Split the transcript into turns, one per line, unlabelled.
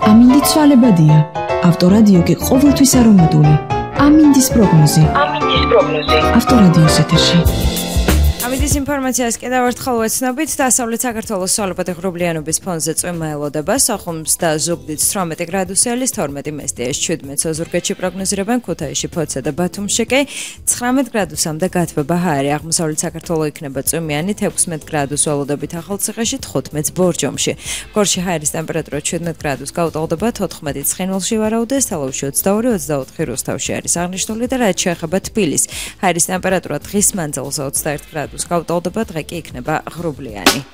ამინდი ცვალებადია. ავტორადიო კი ყოველთვის არომატული. ამინდის პროგნოზი. ავტორადიოს ეთერში.
ამის ინფორმაციას კიდევ ერთხელ ვეცნობით, დასავლეთ საქართველოს სალაპატი ღრუბლიანობის ფონზე წვიმა ელოდება, სოხუმს და ზუგდიდს 18 გრადუსი ალის, 12 მესტიეს 17 ოზურგეთში პროგნოზირებენ, ქუთაისში, ფოთსა და ბათუმში კი 19 გრადუსამდე გათბობა ჰაერი, აღმოსავლეთ საქართველო იქნება წვიმიანი, 16 გრადუს ველოდებით ახალციხეში, 15 ბორჯომში. გორში ჰაერის ტემპერატურა 17 გრადუს გაუტოლდება, 14 ცხინვალში ვარაუდეს, თალავში 22-24 რუსთავში არის აღნიშნული და რაც შეეხება თბილისს, ჰაერის ტემპერატურა დღის მანძილზე 21 გრადუს გაუტოლდება, დღე კი იქნება ღრუბლიანი.